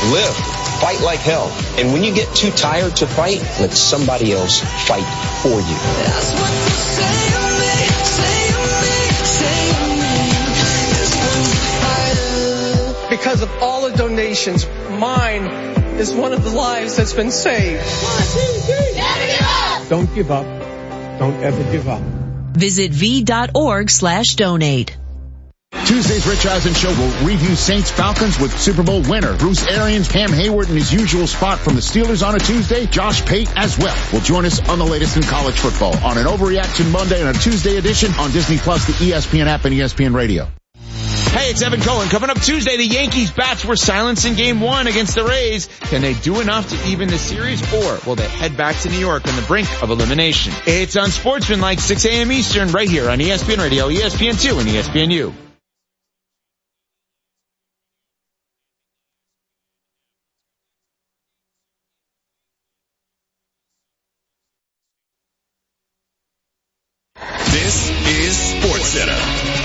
live. Fight like hell. And when you get too tired to fight, let somebody else fight for you. That's what they say of me, say of me, say of me. Because of all the donations, mine is one of the lives that's been saved. 1, 2, 3, never give up! Don't give up. Don't ever give up. Visit v.org/donate. Tuesday's Rich Eisen Show will review Saints-Falcons with Super Bowl winner Bruce Arians, Cam Hayward in his usual spot from the Steelers on a Tuesday. Josh Pate as well will join us on the latest in college football on an Overreaction Monday and a Tuesday edition on Disney Plus, the ESPN app, and ESPN Radio. Hey, it's Evan Cohen. Coming up Tuesday, the Yankees bats were silenced in Game 1 against the Rays. Can they do enough to even the series, or will they head back to New York on the brink of elimination? It's Unsportsmanlike, 6 a.m. Eastern, right here on ESPN Radio, ESPN2, and ESPNU. This is SportsCenter.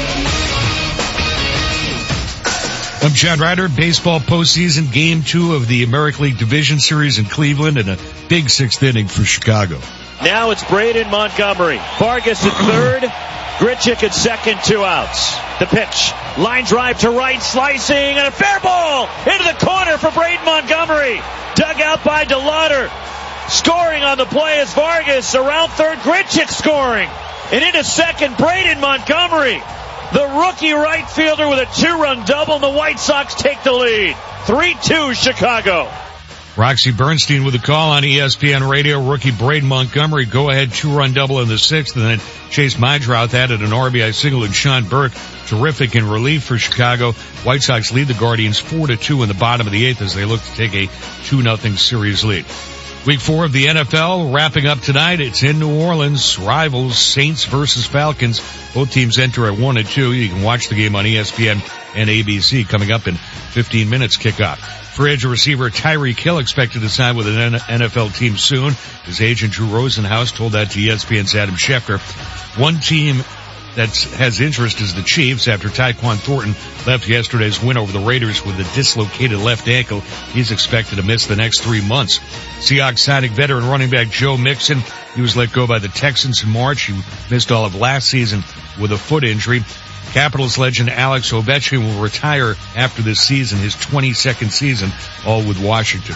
I'm Chad Ryder. Baseball postseason, Game 2 of the American League Division Series in Cleveland, and a big 6th inning for Chicago. Now it's Braden Montgomery. Vargas at third. Grichuk at second, 2 outs. The pitch. Line drive to right, slicing, and a fair ball into the corner for Braden Montgomery. Dug out by DeLauder. Scoring on the play is Vargas. Around third, Grichuk scoring. And into second, Braden Montgomery. The rookie right fielder with a 2-run double, and the White Sox take the lead. 3-2 Chicago. Roxy Bernstein with a call on ESPN Radio. Rookie Braden Montgomery, go-ahead 2-run double in the 6th, and then Chase Meidroth added an RBI single, and Sean Burke, terrific in relief for Chicago. White Sox lead the Guardians 4-2 in the bottom of the 8th as they look to take a 2-0 series lead. Week 4 of the NFL wrapping up tonight. It's in New Orleans. Rivals, Saints versus Falcons. Both teams enter at 1-2. You can watch the game on ESPN and ABC coming up in 15 minutes kickoff. Free agent receiver Tyreek Hill expected to sign with an NFL team soon. His agent Drew Rosenhaus told that to ESPN's Adam Schefter. One team that has interest is the Chiefs after Tyquan Thornton left yesterday's win over the Raiders with a dislocated left ankle. He's expected to miss the next 3 months. Seahawks signing veteran running back Joe Mixon. He was let go by the Texans in March. He missed all of last season with a foot injury. Capitals legend Alex Ovechkin will retire after this season, his 22nd season, all with Washington.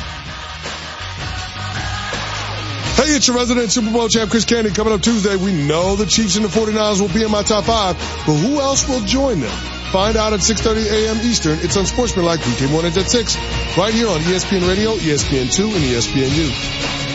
Hey, it's your resident Super Bowl champ, Chris Candy. Coming up Tuesday, we know the Chiefs and the 49ers will be in my top 5, but who else will join them? Find out at 6:30 a.m. Eastern. It's Unsportsmanlike, weekday mornings at 6, right here on ESPN Radio, ESPN2, and ESPNU.